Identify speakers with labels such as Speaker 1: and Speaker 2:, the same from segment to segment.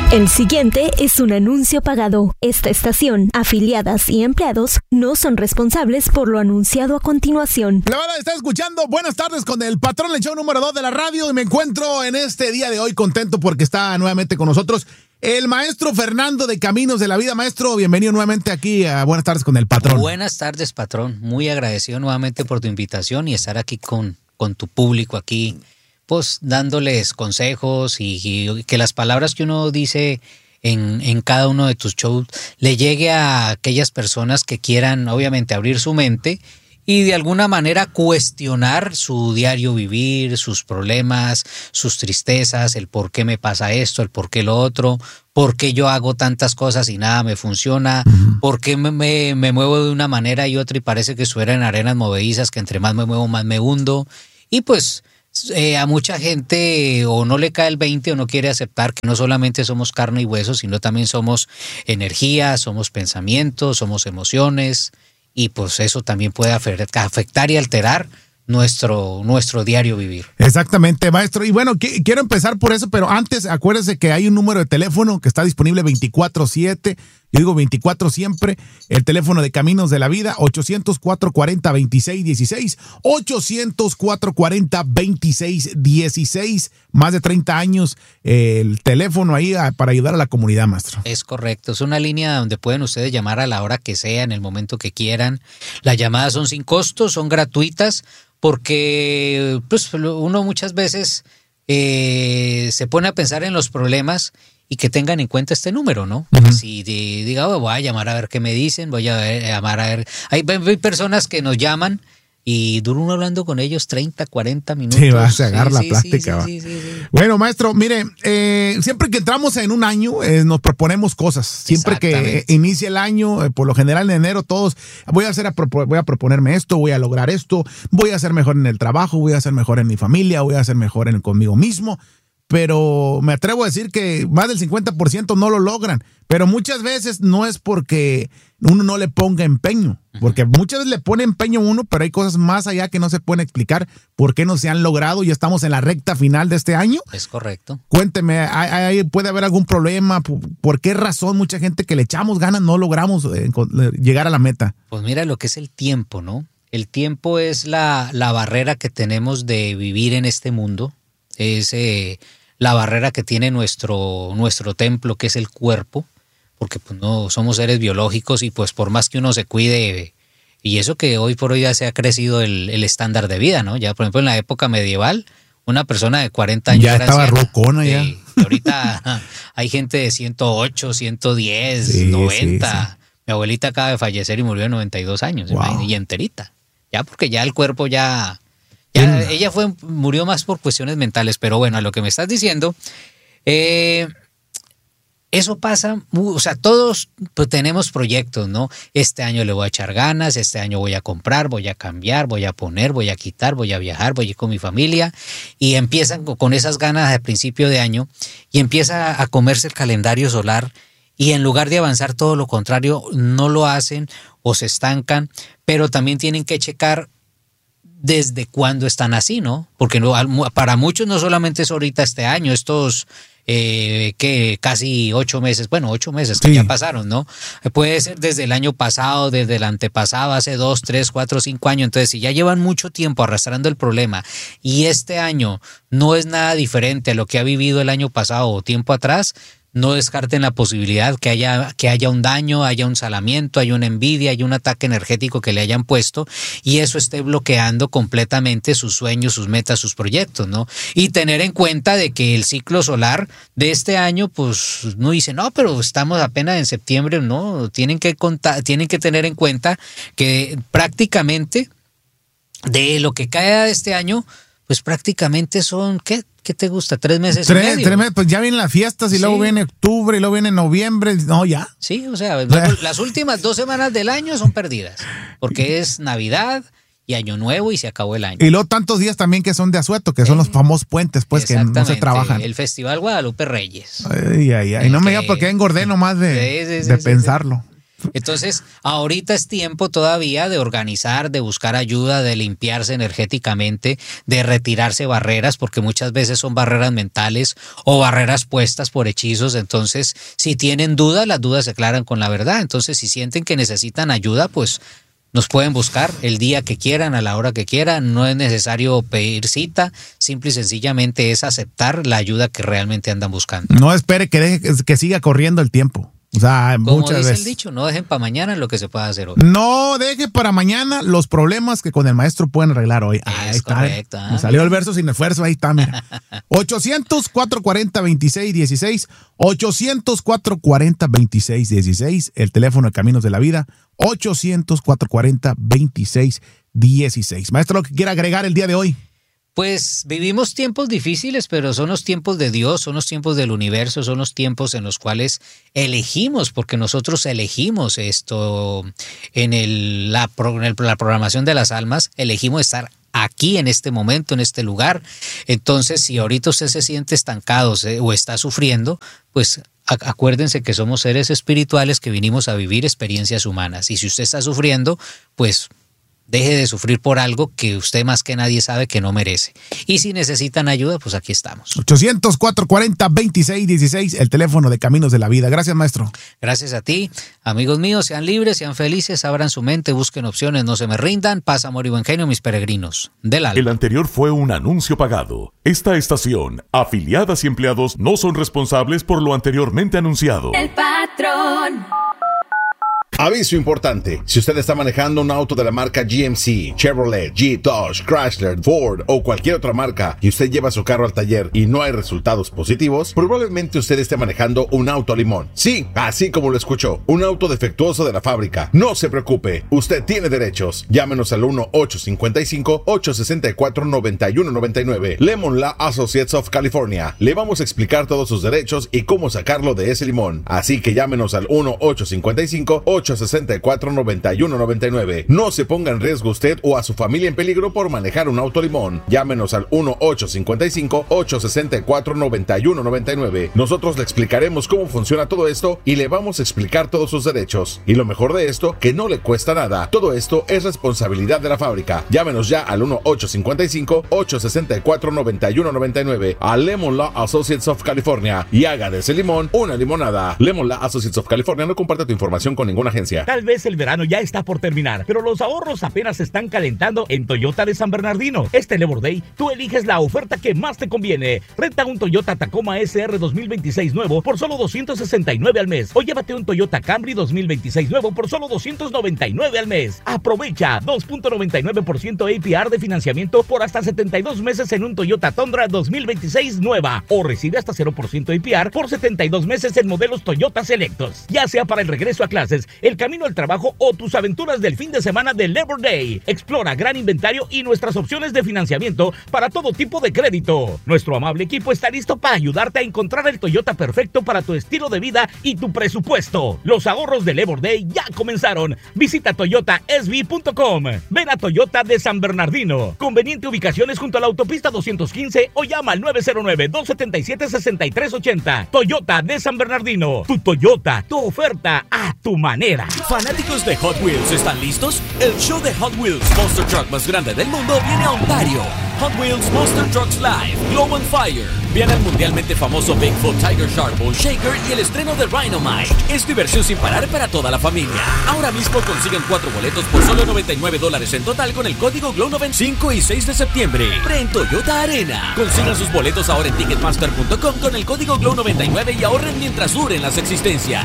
Speaker 1: El siguiente es un anuncio pagado. Esta estación, afiliadas y empleados no son responsables por lo anunciado a continuación.
Speaker 2: La verdad, está escuchando Buenas Tardes con el patrón, el show número 2 de la radio, y me encuentro en este día de hoy contento porque está nuevamente con nosotros el maestro Fernando de Caminos de la Vida. Maestro, bienvenido nuevamente aquí a Buenas Tardes con el patrón.
Speaker 3: Buenas tardes, patrón. Muy agradecido nuevamente por tu invitación y estar aquí con tu público aquí, pues dándoles consejos y que las palabras que uno dice en cada uno de tus shows le llegue a aquellas personas que quieran obviamente abrir su mente y de alguna manera cuestionar su diario vivir, sus problemas, sus tristezas, el por qué me pasa esto, el por qué lo otro, por qué yo hago tantas cosas y nada me funciona, por qué me muevo de una manera y otra y parece que estuviera en arenas movedizas, que entre más me muevo más me hundo. Y pues a mucha gente o no le cae el 20 o no quiere aceptar que no solamente somos carne y hueso, sino también somos energía, somos pensamientos, somos emociones, y pues eso también puede afectar y alterar nuestro diario vivir.
Speaker 2: Exactamente, maestro. Y bueno, quiero empezar por eso, pero antes acuérdese que hay un número de teléfono que está disponible 24/7. Yo digo 24 siempre. El teléfono de Caminos de la Vida, 800-440-2616. 800-440-2616. Más de 30 años el teléfono ahí para ayudar a la comunidad, maestro.
Speaker 3: Es correcto. Es una línea donde pueden ustedes llamar a la hora que sea, en el momento que quieran. Las llamadas son sin costo, son gratuitas, porque pues, uno muchas veces se pone a pensar en los problemas y que tengan en cuenta este número, ¿no? Uh-huh. Si diga, voy a llamar a ver qué me dicen, voy a llamar a ver. Hay personas que nos llaman y dura uno hablando con ellos 30, 40 minutos.
Speaker 2: Sí, vas a agarrar la plástica. Sí. Bueno, maestro, mire, siempre que entramos en un año nos proponemos cosas. Siempre que inicia el año, por lo general en enero todos, voy a proponerme esto, voy a lograr esto, voy a ser mejor en el trabajo, voy a ser mejor en mi familia, voy a ser mejor conmigo mismo. Pero me atrevo a decir que más del 50% no lo logran. Pero muchas veces no es porque uno no le ponga empeño. Porque muchas veces le pone empeño uno, pero hay cosas más allá que no se pueden explicar por qué no se han logrado. Ya estamos en la recta final de este año.
Speaker 3: Es correcto.
Speaker 2: Cuénteme, ¿puede haber algún problema? ¿Por qué razón mucha gente que le echamos ganas no logramos llegar a la meta?
Speaker 3: Pues mira lo que es el tiempo, ¿no? El tiempo es la barrera que tenemos de vivir en este mundo. Es la barrera que tiene nuestro templo, que es el cuerpo, porque pues no somos seres biológicos y pues por más que uno se cuide, y eso que hoy por hoy ya se ha crecido el estándar de vida, ¿no? Ya por ejemplo en la época medieval, una persona de 40 años
Speaker 2: ya estaba rocona ya.
Speaker 3: Ahorita hay gente de 108, 110, 90. Sí. Mi abuelita acaba de fallecer y murió de 92 años, wow. Y enterita. Ya porque ya el cuerpo ya ella murió más por cuestiones mentales, pero bueno, a lo que me estás diciendo, eso pasa, o sea, todos pues, tenemos proyectos, ¿no? Este año le voy a echar ganas, este año voy a comprar, voy a cambiar, voy a poner, voy a quitar, voy a viajar, voy a ir con mi familia, y empiezan con esas ganas al principio de año, y empieza a comerse el calendario solar, y en lugar de avanzar todo lo contrario, no lo hacen o se estancan, pero también tienen que checar desde cuándo están así, ¿no? Porque para muchos no solamente es ahorita este año, estos que casi 8 meses, bueno, 8 meses que ya pasaron, ¿no? Puede ser desde el año pasado, desde el antepasado, hace 2, 3, 4, 5 años. Entonces, si ya llevan mucho tiempo arrastrando el problema y este año no es nada diferente a lo que ha vivido el año pasado o tiempo atrás, no descarten la posibilidad que haya un daño, haya un salamiento, haya una envidia, haya un ataque energético que le hayan puesto y eso esté bloqueando completamente sus sueños, sus metas, sus proyectos, ¿no? Y tener en cuenta de que el ciclo solar de este año, pues no dice, no, pero estamos apenas en septiembre, no, tienen que tener en cuenta que prácticamente de lo que cae este año, pues prácticamente son, ¿qué te gusta? 3 meses y medio. 3 meses,
Speaker 2: pues ya vienen las fiestas y luego viene octubre y luego viene noviembre. No, ya.
Speaker 3: Sí, o sea, las últimas 2 semanas del año son perdidas. Porque es Navidad y Año Nuevo y se acabó el año.
Speaker 2: Y luego tantos días también que son de asueto, que son los famosos puentes, pues, que no se trabajan.
Speaker 3: El Festival Guadalupe Reyes.
Speaker 2: Ay. No me diga porque engordé nomás de pensarlo.
Speaker 3: Entonces, ahorita es tiempo todavía de organizar, de buscar ayuda, de limpiarse energéticamente, de retirarse barreras, porque muchas veces son barreras mentales o barreras puestas por hechizos. Entonces, si tienen dudas, las dudas se aclaran con la verdad. Entonces, si sienten que necesitan ayuda, pues nos pueden buscar el día que quieran, a la hora que quieran. No es necesario pedir cita, simple y sencillamente es aceptar la ayuda que realmente andan buscando.
Speaker 2: No espere que siga corriendo el tiempo. O sea,
Speaker 3: como
Speaker 2: muchas
Speaker 3: dice
Speaker 2: veces.
Speaker 3: el dicho, no dejen para mañana lo que se pueda hacer hoy.
Speaker 2: No deje para mañana los problemas que con el maestro pueden arreglar hoy.
Speaker 3: Es correcto.
Speaker 2: Me salió el verso sin esfuerzo, ahí está, mira. 800-440-2616, 800-440-2616, el teléfono de Caminos de la Vida, 800-440-2616. Maestro, lo que quiera agregar el día de hoy.
Speaker 3: Pues vivimos tiempos difíciles, pero son los tiempos de Dios, son los tiempos del universo, son los tiempos en los cuales elegimos, porque nosotros elegimos esto en la programación de las almas, elegimos estar aquí en este momento, en este lugar. Entonces, si ahorita usted se siente estancado o está sufriendo, pues acuérdense que somos seres espirituales que vinimos a vivir experiencias humanas. Y si usted está sufriendo, pues deje de sufrir por algo que usted más que nadie sabe que no merece. Y si necesitan ayuda, pues aquí estamos.
Speaker 2: 800-440-2616, el teléfono de Caminos de la Vida. Gracias, maestro.
Speaker 3: Gracias a ti. Amigos míos, sean libres, sean felices, abran su mente, busquen opciones, no se me rindan. Paz, amor y buen genio, mis peregrinos del alma.
Speaker 4: El anterior fue un anuncio pagado. Esta estación, afiliadas y empleados no son responsables por lo anteriormente anunciado.
Speaker 5: El patrón.
Speaker 6: Aviso importante, si usted está manejando un auto de la marca GMC, Chevrolet, Jeep, Dodge, Chrysler, Ford o cualquier otra marca y usted lleva su carro al taller y no hay resultados positivos, probablemente usted esté manejando un auto limón. Sí, así como lo escuchó, un auto defectuoso de la fábrica. No se preocupe, usted tiene derechos. Llámenos al 1-855-864-9199. Lemon Law Associates of California. Le vamos a explicar todos sus derechos y cómo sacarlo de ese limón. Así que llámenos al 1-855-864-9199. No se ponga en riesgo usted o a su familia en peligro por manejar un auto limón. Llámenos al 1-855-864-9199. Nosotros le explicaremos cómo funciona todo esto y le vamos a explicar todos sus derechos. Y lo mejor de esto, que no le cuesta nada. Todo esto es responsabilidad de la fábrica. Llámenos ya al 1-855-864-9199 a Lemon Law Associates of California y haga de ese limón una limonada. Lemon Law Associates of California no comparte tu información con ninguna agencia.
Speaker 7: Tal vez el verano ya está por terminar, pero los ahorros apenas se están calentando en Toyota de San Bernardino. Este Labor Day, tú eliges la oferta que más te conviene. Renta un Toyota Tacoma SR 2026 nuevo por solo $269 al mes. O llévate un Toyota Camry 2026 nuevo por solo $299 al mes. Aprovecha 2.99% APR de financiamiento por hasta 72 meses en un Toyota Tundra 2026 nueva. O recibe hasta 0% APR por 72 meses en modelos Toyota selectos. Ya sea para el regreso a clases, el camino al trabajo o tus aventuras del fin de semana de Labor Day. Explora gran inventario y nuestras opciones de financiamiento para todo tipo de crédito. Nuestro amable equipo está listo para ayudarte a encontrar el Toyota perfecto para tu estilo de vida y tu presupuesto. Los ahorros de Labor Day ya comenzaron. Visita toyotasv.com. Ven a Toyota de San Bernardino. Conveniente ubicaciones junto a la autopista 215 o llama al 909-277-6380. Toyota de San Bernardino. Tu Toyota, tu oferta a tu manera.
Speaker 8: ¿Fanáticos de Hot Wheels están listos? El show de Hot Wheels Monster Truck más grande del mundo viene a Ontario. Hot Wheels Monster Trucks Live, Glow on Fire. Viene el mundialmente famoso Bigfoot Tiger Shark Bone Shaker y el estreno de Rhinomite. Es diversión sin parar para toda la familia. Ahora mismo consiguen 4 boletos por solo $99 en total con el código GLOW9. 5 y 6 de septiembre. Pre Toyota Arena. Consigan sus boletos ahora en Ticketmaster.com con el código GLOW99 y ahorren mientras duren las existencias.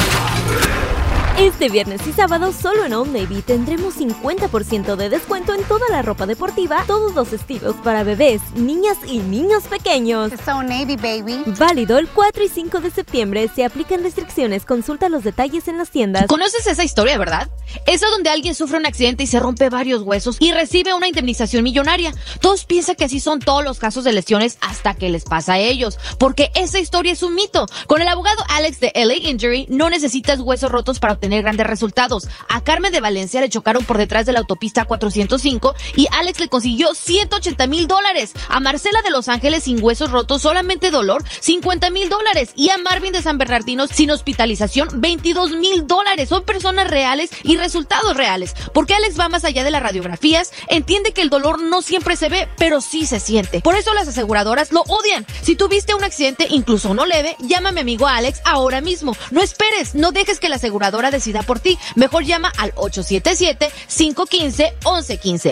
Speaker 1: Este viernes y sábado solo en Old Navy tendremos 50% de descuento en toda la ropa deportiva, todos los estilos para bebés, niñas y niños pequeños.
Speaker 9: It's Old Navy, baby.
Speaker 1: Válido el 4 y 5 de septiembre. Se aplican restricciones. Consulta los detalles en las tiendas.
Speaker 10: ¿Conoces esa historia, verdad? Esa donde alguien sufre un accidente y se rompe varios huesos y recibe una indemnización millonaria. Todos piensan que así son todos los casos de lesiones hasta que les pasa a ellos, porque esa historia es un mito. Con el abogado Alex de LA Injury no necesitas huesos rotos para obtener obtener grandes resultados. A Carmen de Valencia le chocaron por detrás de la autopista 405 y Alex le consiguió $180,000. A Marcela de Los Ángeles sin huesos rotos, solamente dolor, $50,000. Y a Marvin de San Bernardino sin hospitalización, $22,000. Son personas reales y resultados reales. Porque Alex va más allá de las radiografías, entiende que el dolor no siempre se ve, pero sí se siente. Por eso las aseguradoras lo odian. Si tuviste un accidente, incluso uno leve, llama a mi amigo Alex ahora mismo. No esperes, no dejes que la aseguradora decida por ti. Mejor llama al 877-515-1115.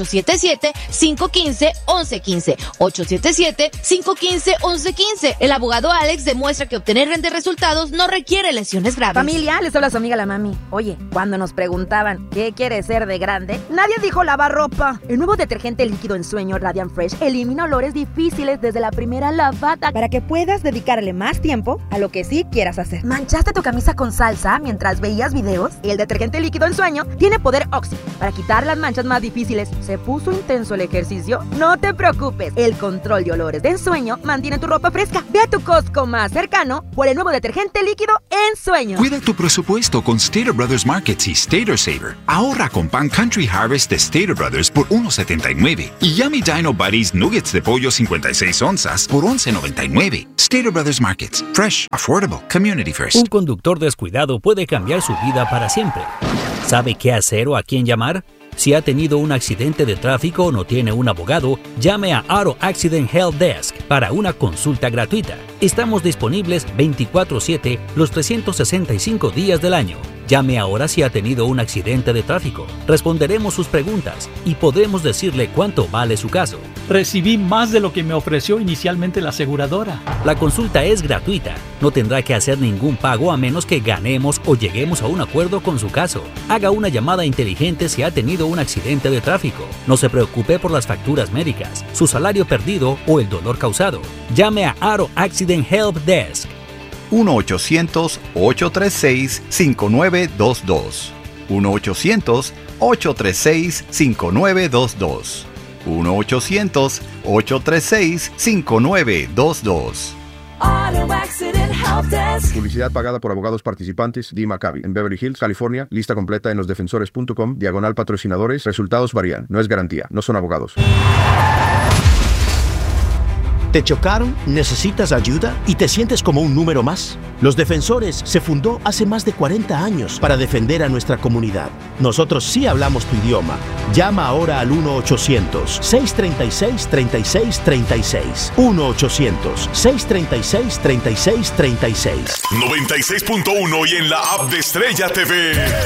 Speaker 10: 877-515-1115. 877-515-1115. El abogado Alex demuestra que obtener grandes resultados no requiere lesiones graves.
Speaker 5: Familia, les habla su amiga la mami. Oye, cuando nos preguntaban ¿qué quieres ser de grande? Nadie dijo lavar ropa. El nuevo detergente líquido en sueño Radiant Fresh elimina olores difíciles desde la primera lavada para que puedas dedicarle más tiempo a lo que sí quieras hacer. ¿Manchaste tu camisa con salsa mientras veías videos? El detergente líquido en sueño tiene poder Oxy para quitar las manchas más difíciles. ¿Se puso intenso el ejercicio? No te preocupes. El control de olores de ensueño mantiene tu ropa fresca. Ve a tu Costco más cercano por el nuevo detergente líquido en sueño.
Speaker 9: Cuida tu presupuesto con Stater Brothers Markets y Stater Saver. Ahorra con pan Country Harvest de Stater Brothers por $1.79 y Yummy Dino Buddies Nuggets de pollo 56 onzas por $11.99. Stater Brothers Markets. Fresh, affordable, community first.
Speaker 11: Un conductor descuidado puede cambiar su vida para siempre. ¿Sabe qué hacer o a quién llamar? Si ha tenido un accidente de tráfico o no tiene un abogado, llame a Auto Accident Help Desk para una consulta gratuita. Estamos disponibles 24/7 los 365 días del año. Llame ahora si ha tenido un accidente de tráfico. Responderemos sus preguntas y podremos decirle cuánto vale su caso.
Speaker 12: Recibí más de lo que me ofreció inicialmente la aseguradora.
Speaker 11: La consulta es gratuita. No tendrá que hacer ningún pago a menos que ganemos o lleguemos a un acuerdo con su caso. Haga una llamada inteligente si ha tenido un accidente de tráfico. No se preocupe por las facturas médicas, su salario perdido o el dolor causado. Llame a Auto Accident Help Desk.
Speaker 13: 1-800-836-5922. 1-800-836-5922. 1-800-836-5922.
Speaker 14: Publicidad pagada por abogados participantes. Dee Maccabi, en Beverly Hills, California. Lista completa en losdefensores.com. /patrocinadores. Resultados varían. No es garantía. No son abogados.
Speaker 15: ¿Te chocaron? ¿Necesitas ayuda? ¿Y te sientes como un número más? Los Defensores se fundó hace más de 40 años para defender a nuestra comunidad. Nosotros sí hablamos tu idioma. Llama ahora al 1-800-636-3636. 1-800-636-3636.
Speaker 4: 96.1 y en la app de Estrella TV.